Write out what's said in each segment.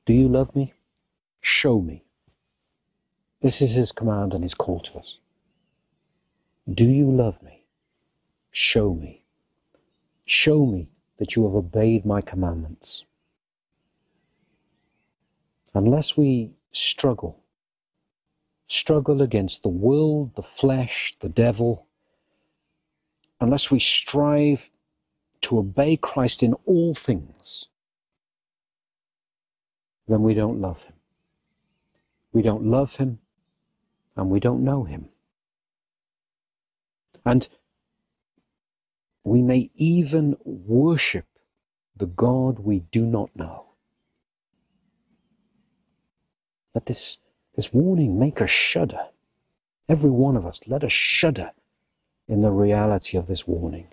Do you love me? Show me. This is his command and his call to us. Do you love me? Show me. Show me that you have obeyed my commandments. Unless we struggle against the world, the flesh, the devil, unless we strive to obey Christ in all things, then we don't love him. We don't love him, and we don't know him. And we may even worship the God we do not know. Let this warning make us shudder. Every one of us, let us shudder in the reality of this warning.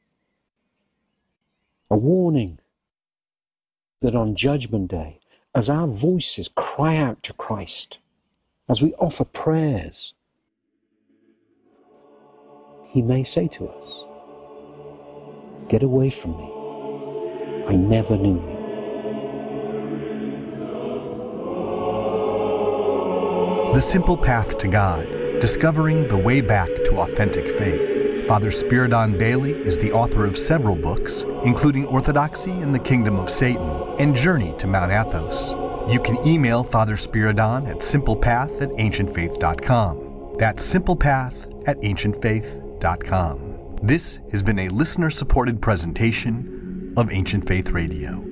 A warning that on Judgment Day, as our voices cry out to Christ, as we offer prayers, he may say to us, "Get away from me. I never knew you." The Simple Path to God, Discovering the Way Back to Authentic Faith. Father Spiridon Bailey is the author of several books, including Orthodoxy and the Kingdom of Satan and Journey to Mount Athos. You can email Father Spiridon at simplepath@ancientfaith.com. That's simplepath@ancientfaith.com. This has been a listener-supported presentation of Ancient Faith Radio.